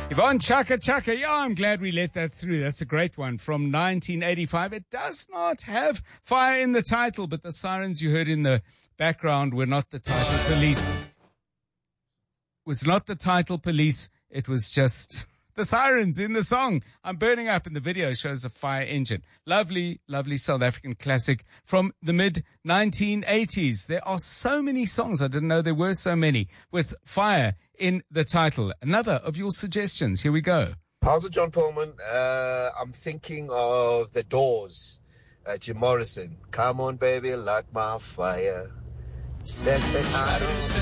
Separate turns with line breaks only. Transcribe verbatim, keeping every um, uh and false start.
Yvonne Chaka Chaka. Yeah, I'm glad we let that through. That's a great one from nineteen eighty-five. It does not have fire in the title, but the sirens you heard in the background were not the title police. Was not the title police. It was just the sirens in the song. I'm Burning Up, and the video shows a fire engine. Lovely, lovely South African classic from the mid nineteen eighties. There are so many songs. I didn't know there were so many with fire in the title. Another of your suggestions. Here we go.
How's it, John Pullman? Uh, I'm thinking of The Doors, uh, Jim Morrison. Come on, baby, light my fire. Set the night.